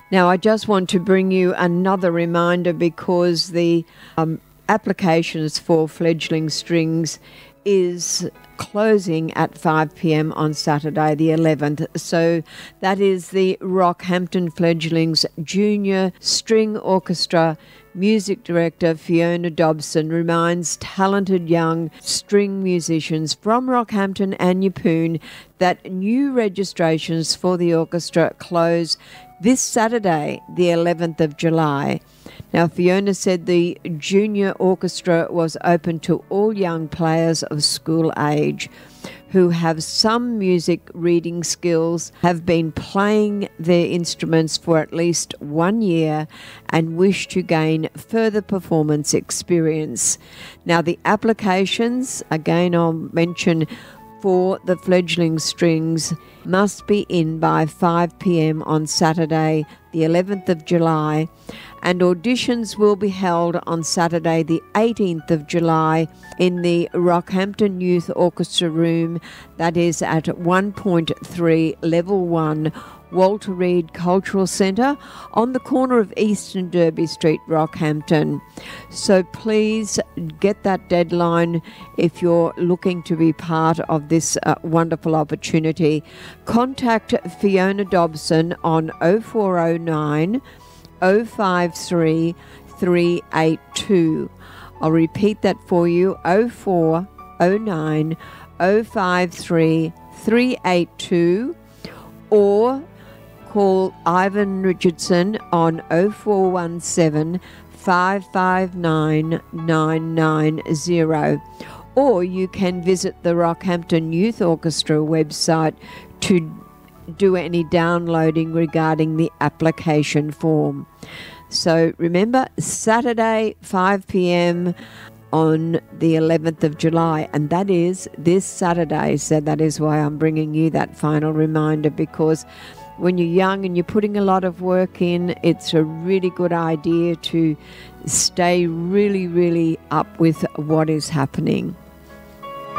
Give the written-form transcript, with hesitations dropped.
Now, I just want to bring you another reminder because the applications for fledgling strings is closing at 5 p.m. on Saturday the 11th. So that is the Rockhampton Fledglings Junior String Orchestra. Music Director Fiona Dobson reminds talented young string musicians from Rockhampton and Yeppoon that new registrations for the orchestra close this Saturday, the 11th of July. Now, Fiona said the junior orchestra was open to all young players of school age who have some music reading skills, have been playing their instruments for at least 1 year, and wish to gain further performance experience. Now, the applications, again, I'll mention, for the fledgling strings must be in by 5 p.m. on Saturday, the 11th of July, and auditions will be held on Saturday, the 18th of July in the Rockhampton Youth Orchestra Room, that is at 1.3 Level 1 Walter Reed Cultural Centre on the corner of Eastern Derby Street, Rockhampton. So please get that deadline if you're looking to be part of this wonderful opportunity. Contact Fiona Dobson on 0409 053 382. I'll repeat that for you, 0409 053 382, or call Ivan Richardson on 0417 559 990. Or you can visit the Rockhampton Youth Orchestra website to do any downloading regarding the application form. So remember, Saturday 5 p.m. on the 11th of July, and that is this Saturday. So that is why I'm bringing you that final reminder, because when you're young and you're putting a lot of work in, it's a really good idea to stay really, really up with what is happening.